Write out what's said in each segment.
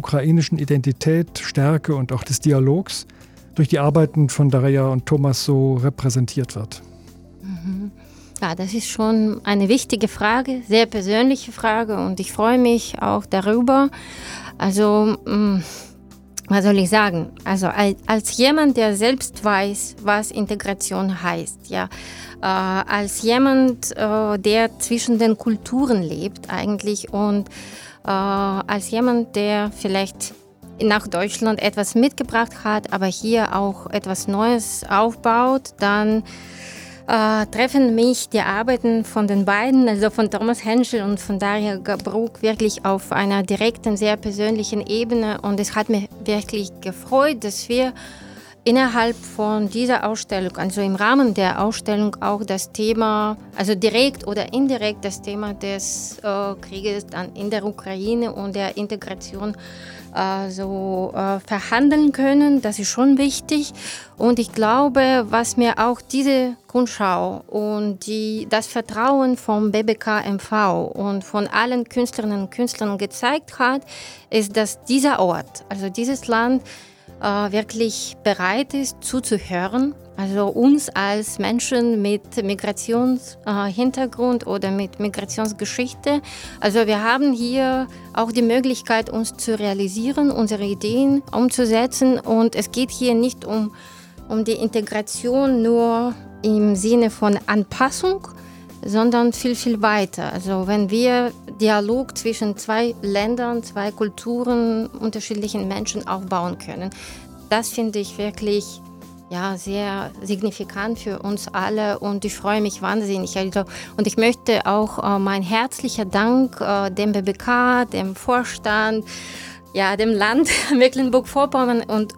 ukrainischen Identität, Stärke und auch des Dialogs durch die Arbeiten von Daria und Thomas so repräsentiert wird? Ja, das ist schon eine wichtige Frage, sehr persönliche Frage und ich freue mich auch darüber. Also, was soll ich sagen? Also als jemand, der selbst weiß, was Integration heißt, ja, als jemand, der zwischen den Kulturen lebt eigentlich und als jemand, der vielleicht nach Deutschland etwas mitgebracht hat, aber hier auch etwas Neues aufbaut, dann treffen mich die Arbeiten von den beiden, also von Thomas Henschel und von Daria Gabruc, wirklich auf einer direkten, sehr persönlichen Ebene. Und es hat mich wirklich gefreut, dass wir innerhalb von dieser Ausstellung, also im Rahmen der Ausstellung, auch das Thema, also direkt oder indirekt das Thema des Krieges dann in der Ukraine und der Integration verhandeln können. Das ist schon wichtig. Und ich glaube, was mir auch diese Kunstschau und das Vertrauen vom BBK MV und von allen Künstlerinnen und Künstlern gezeigt hat, ist, dass dieser Ort, also dieses Land, wirklich bereit ist, zuzuhören. Also uns als Menschen mit Migrationshintergrund oder mit Migrationsgeschichte. Also wir haben hier auch die Möglichkeit, uns zu realisieren, unsere Ideen umzusetzen. Und es geht hier nicht um die Integration nur im Sinne von Anpassung, sondern viel, viel weiter. Also wenn wir Dialog zwischen zwei Ländern, zwei Kulturen, unterschiedlichen Menschen aufbauen können, das finde ich wirklich sehr signifikant für uns alle und ich freue mich wahnsinnig. Also, und ich möchte auch mein herzlicher Dank dem BBK, dem Vorstand, dem Land Mecklenburg-Vorpommern und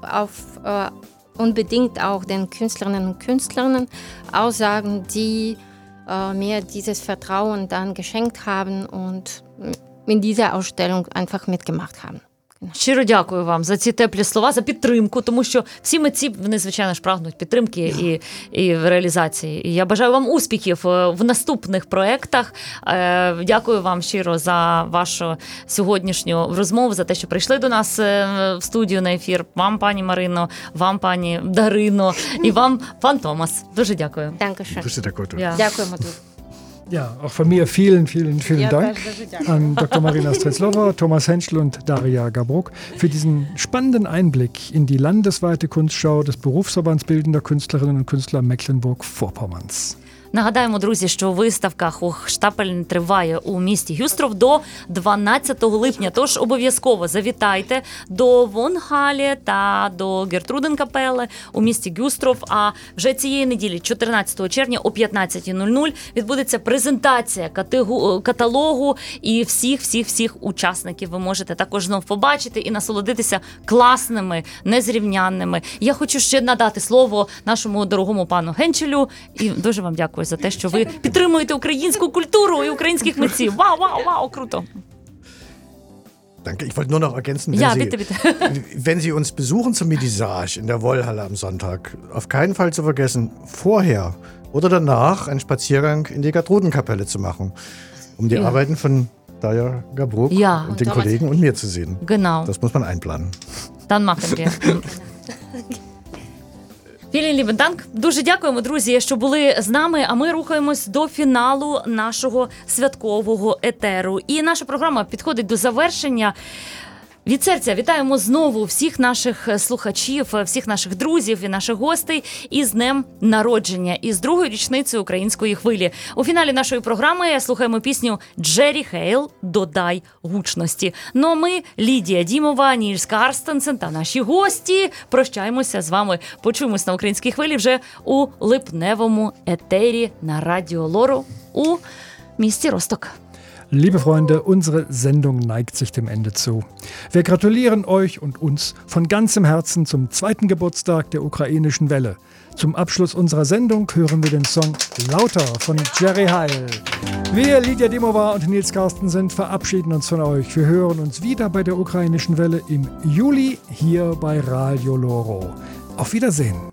unbedingt auch den Künstlerinnen und Künstlern aussagen, die mir dieses Vertrauen dann geschenkt haben und in dieser Ausstellung einfach mitgemacht haben. Щиро дякую вам за ці теплі слова, за підтримку, тому що всі митці, вони, звичайно ж, прагнуть підтримки і реалізації. І я бажаю вам успіхів в наступних проєктах. Дякую вам щиро за вашу сьогоднішню розмову, за те, що прийшли до нас в студію на ефір. Вам, пані Марино, вам, пані Дарино, і вам, пан Томас. Дуже дякую. Дякуємо. Ja, auch von mir vielen, vielen, vielen Dank an Dr. Marina Streltsova, Thomas Henschel und Daria Gabruc für diesen spannenden Einblick in die landesweite Kunstschau des Berufsverbands Bildender Künstlerinnen und Künstler Mecklenburg-Vorpommerns. Нагадаємо, друзі, що виставка «Хоchstapeln» триває у місті Гюстров до 12 липня, тож обов'язково завітайте до Вонхалі та до Гертруденкапелли у місті Гюстров, а вже цієї неділі, 14 червня о 15:00 відбудеться презентація каталогу і всіх учасників ви можете також знов побачити і насолодитися класними, незрівнянними. Я хочу ще надати слово нашому дорогому пану Генчелю і дуже вам дякую за те, що ви підтримуєте українську культуру і українських митців. Вау, круто. Danke, ich wollte nur noch ergänzen, wenn Sie uns besuchen zum Midisage in der Wollhalle am Sonntag, auf keinen Fall zu vergessen, vorher oder danach einen Spaziergang in die Gertrudenkapelle zu machen, um die Arbeiten von Daria Gabruc und den Kollegen und mir zu sehen. Genau. Das muss man einplanen. Dann machen wir. Vielen lieben Dank. Дуже дякуємо, друзі, що були з нами, а ми рухаємось до фіналу нашого святкового етеру. І наша програма підходить до завершення. Від серця вітаємо знову всіх наших слухачів, всіх наших друзів і наших гостей із Днем народження, із другої річниці української хвилі. У фіналі нашої програми слухаємо пісню «Джері Хейл. Додай гучності». Ну а ми, Лідія Дімова, Нільс Карстенсен та наші гості прощаємося з вами. Почуємось на українській хвилі вже у липневому етері на Радіо Лору у місті Росток. Liebe Freunde, unsere Sendung neigt sich dem Ende zu. Wir gratulieren euch und uns von ganzem Herzen zum 2. Geburtstag der ukrainischen Welle. Zum Abschluss unserer Sendung hören wir den Song Lauter von Jerry Heil. Wir, Lidia Dimova und Nils Carstensen, verabschieden uns von euch. Wir hören uns wieder bei der ukrainischen Welle im Juli hier bei Radio Loro. Auf Wiedersehen.